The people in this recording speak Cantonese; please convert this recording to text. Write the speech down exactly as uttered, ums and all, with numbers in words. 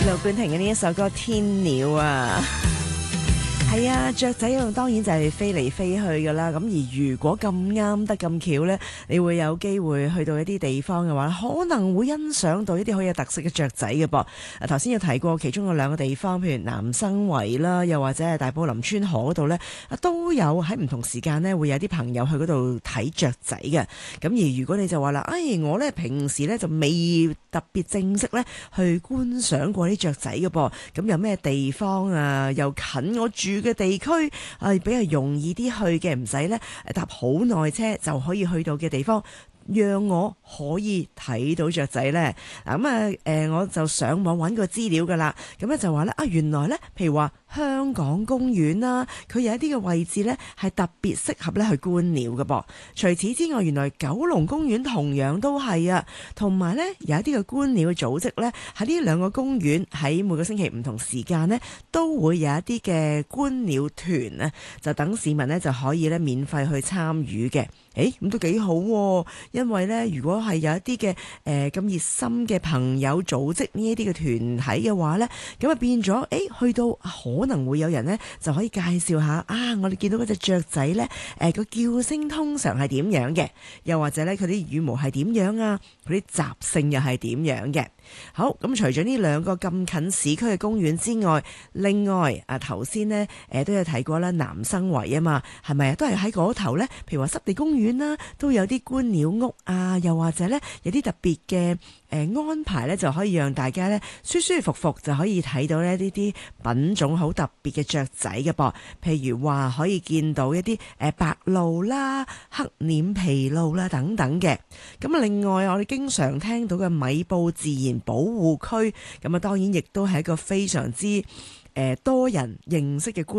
盧冠廷嘅呢一首歌《天鳥》啊，係啊，雀仔啊當然就係飛嚟飛去噶啦。咁而如果咁啱得咁巧呢，你會有機會去到一啲地方嘅話，可能會欣賞到一啲好有特色嘅雀仔嘅噃。啊，頭先有提過其中有兩個地方，譬如南生圍啦，又或者係大埔林村河嗰度呢，啊都有喺唔同時間呢會有啲朋友去嗰度睇雀仔嘅。咁而如果你就話啦，哎，我呢平時呢就未特別正式呢去觀賞過啲雀仔嘅噃，咁有咩地方啊又近我住嘅地區啊，比較容易啲去嘅，唔使呢搭好耐車就可以去到嘅地方，讓我可以睇到雀仔呢。嗱咁啊，誒，我就上網揾個資料噶啦，咁咧就話咧啊，原來呢，譬如話香港公園啦，佢有一啲嘅位置呢係特別適合咧去觀鳥嘅噃。除此之外，原來九龍公園同樣都係啊，同埋呢有一啲嘅觀鳥嘅組織呢，喺呢兩個公園喺每個星期唔同時間呢，都會有一啲嘅觀鳥團啊，就等市民呢就可以咧免費去參與嘅。誒，咁都幾好喎，因為呢，如果係有一啲嘅誒咁熱心嘅朋友組織呢一啲嘅團體嘅話呢，咁啊變咗誒去到可能會有人呢就可以介紹下啊，我哋見到嗰隻雀仔呢，誒個叫聲通常係點樣嘅，又或者呢，佢啲羽毛係點樣啊，佢啲習性又係點樣嘅。好，咁除咗呢兩個咁近市區嘅公園之外，另外啊頭先呢誒都有提過啦，南生圍啊嘛，係咪啊都係喺嗰頭呢？譬如話濕地公園啦，都有啲觀鳥屋啊，又或者呢，有啲特別嘅誒安排呢，就可以讓大家呢舒舒服服就可以睇到呢呢啲品種好特別嘅雀仔嘅噃。譬如話可以見到一啲誒白鷺啦、黑臉琵鷺啦等等嘅。咁啊，另外我哋經常聽到嘅米埔自然保護區，咁啊當然亦都係一個非常之誒多人認識嘅觀